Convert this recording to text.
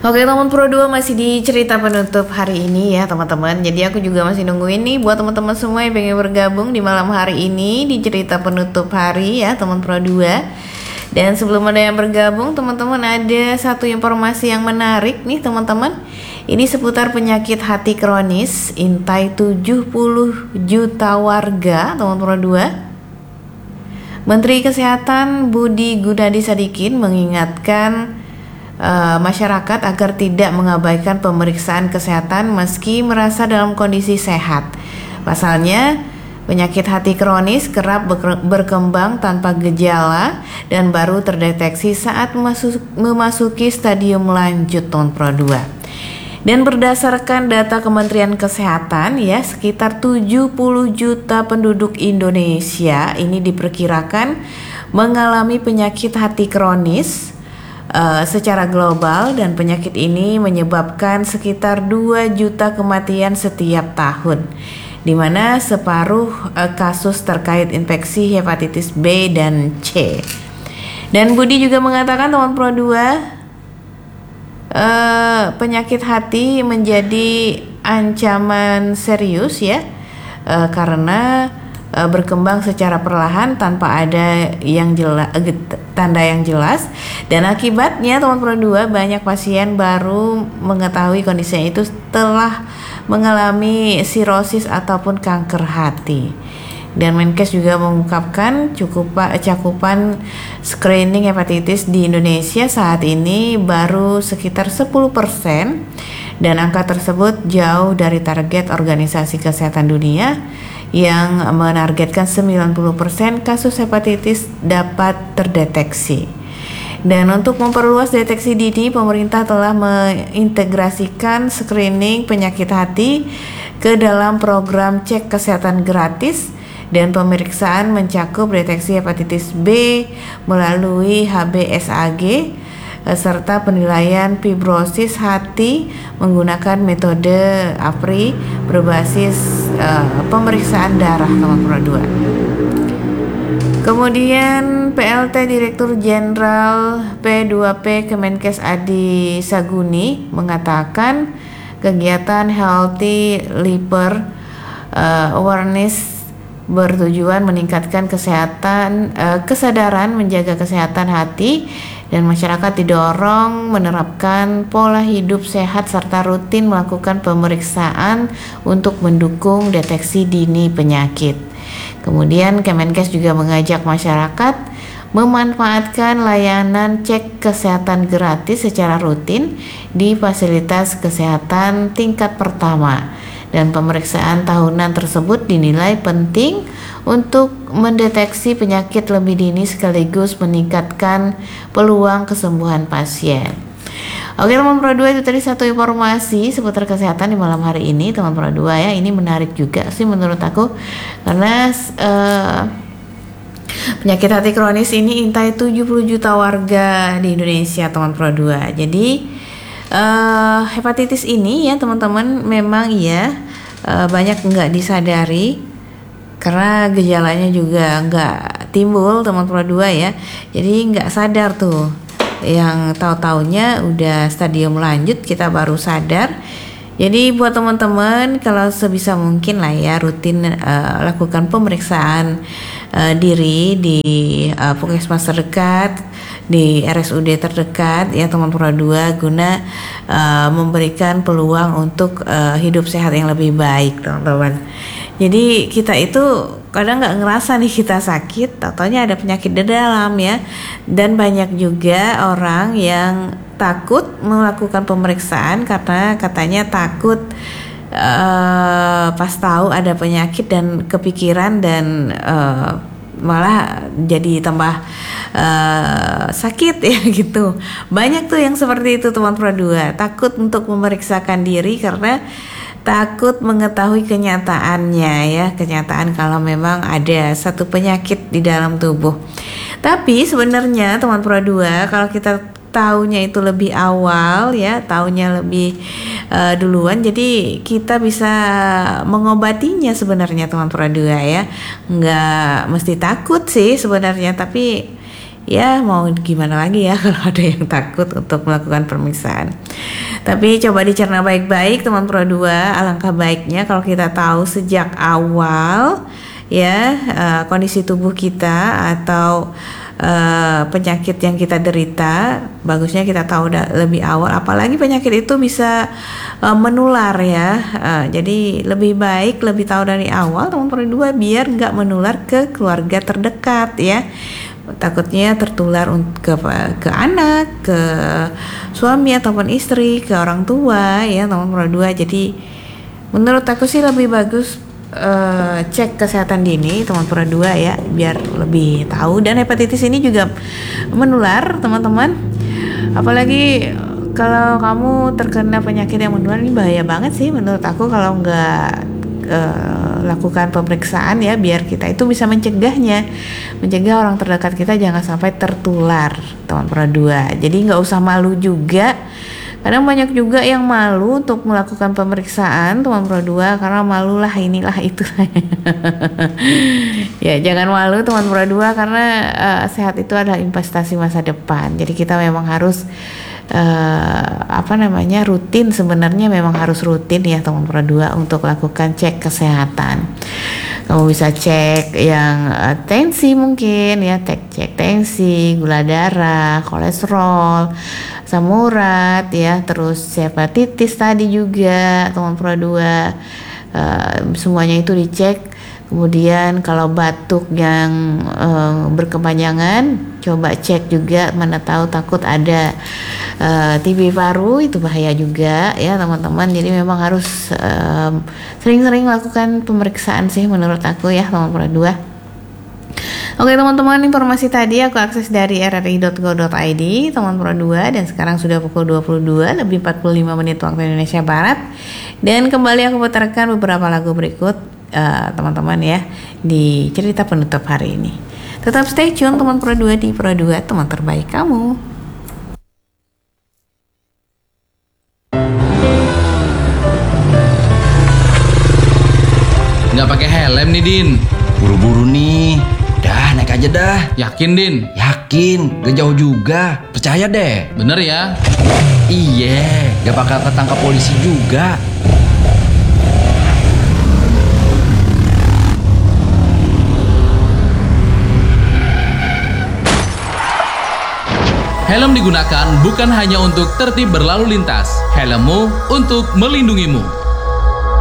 Oke teman Pro 2 masih di cerita penutup hari ini ya teman-teman. Jadi aku juga masih nungguin nih buat teman-teman semua yang pengen bergabung di malam hari ini di cerita penutup hari ya teman Pro 2. Dan sebelum ada yang bergabung teman-teman, ada satu informasi yang menarik nih teman-teman. Ini seputar penyakit hati kronis. Intai 70 juta warga teman Pro 2. Menteri Kesehatan Budi Gunadi Sadikin mengingatkan masyarakat agar tidak mengabaikan pemeriksaan kesehatan meski merasa dalam kondisi sehat. Pasalnya, penyakit hati kronis kerap berkembang tanpa gejala dan baru terdeteksi saat memasuki stadium lanjut tahun Pro 2. Dan berdasarkan data Kementerian Kesehatan ya, sekitar 70 juta penduduk Indonesia ini diperkirakan mengalami penyakit hati kronis secara global, dan penyakit ini menyebabkan sekitar 2 juta kematian setiap tahun, di mana separuh kasus terkait infeksi hepatitis B dan C. Dan Budi juga mengatakan teman Pro 2, penyakit hati menjadi ancaman serius ya, karena berkembang secara perlahan tanpa ada yang tanda yang jelas, dan akibatnya teman Pro 2 banyak pasien baru mengetahui kondisinya itu setelah mengalami sirosis ataupun kanker hati. Dan Menkes juga mengungkapkan cakupan screening hepatitis di Indonesia saat ini baru sekitar 10%, dan angka tersebut jauh dari target Organisasi Kesehatan Dunia yang menargetkan 90% kasus hepatitis dapat terdeteksi. Dan untuk memperluas deteksi dini, pemerintah telah mengintegrasikan screening penyakit hati ke dalam program cek kesehatan gratis, dan pemeriksaan mencakup deteksi hepatitis B melalui HBsAg serta penilaian fibrosis hati menggunakan metode APRI berbasis pemeriksaan darah nomor 2. Kemudian PLT Direktur Jenderal P2P Kemenkes Adi Saguni mengatakan kegiatan Healthy Liver Awareness bertujuan meningkatkan kesadaran menjaga kesehatan hati, dan masyarakat didorong menerapkan pola hidup sehat serta rutin melakukan pemeriksaan untuk mendukung deteksi dini penyakit. Kemudian Kemenkes juga mengajak masyarakat memanfaatkan layanan cek kesehatan gratis secara rutin di fasilitas kesehatan tingkat pertama, dan pemeriksaan tahunan tersebut dinilai penting untuk mendeteksi penyakit lebih dini sekaligus meningkatkan peluang kesembuhan pasien. Oke teman Pro 2, itu tadi satu informasi seputar kesehatan di malam hari ini teman Pro 2 ya. Ini menarik juga sih menurut aku, karena penyakit hati kronis ini intai 70 juta warga di Indonesia teman Pro 2. Jadi hepatitis ini ya teman-teman memang ya banyak nggak disadari, karena gejalanya juga nggak timbul teman Pro 2 ya. Jadi nggak sadar tuh, yang tahu-taunya udah stadium lanjut kita baru sadar. Jadi buat teman-teman, kalau sebisa mungkin lah ya rutin lakukan pemeriksaan diri di puskesmas terdekat, di RSUD terdekat ya teman Pro 2, guna memberikan peluang untuk hidup sehat yang lebih baik teman-teman. Jadi kita itu kadang nggak ngerasa nih kita sakit, taunya ada penyakit di dalam ya. Dan banyak juga orang yang takut melakukan pemeriksaan karena katanya takut pas tahu ada penyakit dan kepikiran, dan malah jadi tambah sakit ya gitu. Banyak tuh yang seperti itu teman Pro 2, takut untuk memeriksakan diri karena takut mengetahui kenyataannya ya, kenyataan kalau memang ada satu penyakit di dalam tubuh. Tapi sebenarnya teman Pro 2, kalau kita taunya itu lebih awal ya, taunya lebih duluan, jadi kita bisa mengobatinya sebenarnya teman Pro 2 ya. Nggak mesti takut sih sebenarnya, tapi ya mau gimana lagi ya kalau ada yang takut untuk melakukan pemeriksaan. Tapi coba dicerna baik-baik teman Pro 2, alangkah baiknya kalau kita tahu sejak awal ya kondisi tubuh kita atau penyakit yang kita derita, bagusnya kita tahu lebih awal, apalagi penyakit itu bisa menular ya. Jadi lebih baik lebih tahu dari awal teman Pro 2 biar nggak menular ke keluarga terdekat ya. Takutnya tertular ke anak, ke suami ataupun istri, ke orang tua ya teman Pro 2. Jadi menurut aku sih lebih bagus cek kesehatan dini teman Pro 2 ya, biar lebih tahu. Dan hepatitis ini juga menular teman-teman, apalagi kalau kamu terkena penyakit yang menular ini bahaya banget sih menurut aku kalau nggak lakukan pemeriksaan ya, biar kita itu bisa mencegah orang terdekat kita jangan sampai tertular teman Pro 2. Jadi nggak usah malu juga, kadang banyak juga yang malu untuk melakukan pemeriksaan teman Pro 2 karena malu lah inilah itu. Ya jangan malu teman Pro 2 karena sehat itu adalah investasi masa depan. Jadi kita memang harus rutin, sebenarnya memang harus rutin ya teman Pro 2 untuk lakukan cek kesehatan. Kamu bisa cek yang tensi mungkin ya, cek tensi, gula darah, kolesterol, asam urat ya, terus hepatitis tadi juga teman Pro 2, semuanya itu dicek. Kemudian kalau batuk yang berkepanjangan, coba cek juga, mana tahu takut ada TB paru, itu bahaya juga ya teman-teman. Jadi memang harus sering-sering lakukan pemeriksaan sih menurut aku ya teman Pro 2. Oke teman-teman, informasi tadi aku akses dari rri.go.id teman Pro 2, dan sekarang sudah pukul 22 lebih 45 menit waktu Indonesia Barat. Dan kembali aku putarkan beberapa lagu berikut teman-teman ya di cerita penutup hari ini. Tetap stay tune teman Pro 2 di Pro 2, teman terbaik kamu. Nggak pakai helm nih Din. Buru-buru nih. Dah naik aja dah. Yakin Din? Yakin, gak jauh juga. Percaya deh. Bener ya? Iya, gak bakal ketangkap polisi juga. Helm digunakan bukan hanya untuk tertib berlalu lintas. Helmmu untuk melindungimu.